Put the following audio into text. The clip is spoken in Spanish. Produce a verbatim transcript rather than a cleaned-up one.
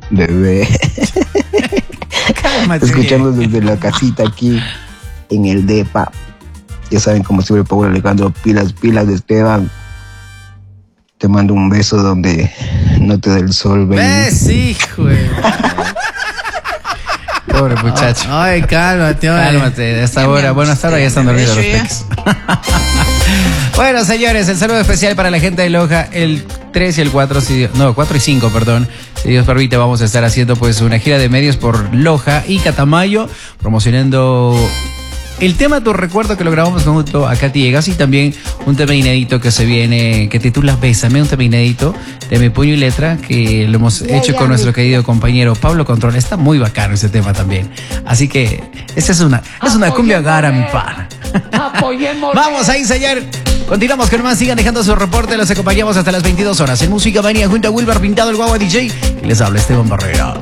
Bebé. Escuchando desde la casita aquí en el depa. Ya saben, como siempre, Pablo Alejandro, pilas, pilas de Esteban. Te mando un beso donde no te dé el sol, baby. ¿Ves, hijo? Pobre muchacho. Ay, cálmate, ay. Cálmate, de esta hora. Bueno, hasta ahora ya están dormidos los peques. Bueno, señores, el saludo especial para la gente de Loja, el tres y el cuatro, si Dios, no, cuatro y cinco, perdón. Si Dios permite, vamos a estar haciendo pues una gira de medios por Loja y Catamayo, promocionando el tema Tu Recuerdo, que lo grabamos junto a Katy Egas, y también un tema inédito que se viene, que titula Bésame, un tema inédito de Mi Puño y Letra, que lo hemos yeah, hecho yeah, con nuestro yeah. querido compañero Pablo Control. Está muy bacano ese tema también. Así que esta es una, es una cumbia gara, mi pana. Vamos ahí, señor. Continuamos con más. Sigan dejando su reporte. Los acompañamos hasta las veintidós horas en Música Manía junto a Wilber Pintado, el Guagua D J. Y les habla Esteban Barrera.